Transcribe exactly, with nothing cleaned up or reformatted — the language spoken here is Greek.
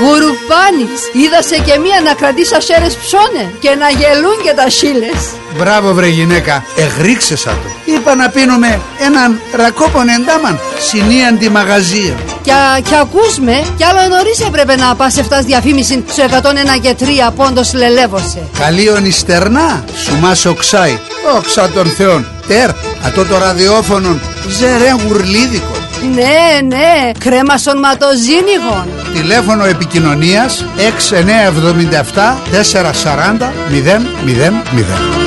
Γουρουπάνης, είδασε και μία να κρατήσει ασέρες ψώνε και να γελούν και τα σίλες. Μπράβο βρε γυναίκα, εγρίξεσα το. Είπα να πίνουμε έναν ρακόπον εντάμαν, συνίαν τη μαγαζία. Κι, κι ακούς με, κι άλλο νωρίς έπρεπε να πας εφτάς διαφήμιση στο εκατόν ένα και τρία πόντος λελεύωσε. Καλίον ιστερνά, σου μας οξάει, όξα των θεών. Τερ, ατό το ραδιόφωνο, ζερέν γουρλίδικο. Ναι, ναι, κρέμα σωματοζήνιγων. Τηλέφωνο επικοινωνίας έξι εννιά εβδομήντα επτά τετρακόσια σαράντα μηδέν μηδέν μηδέν.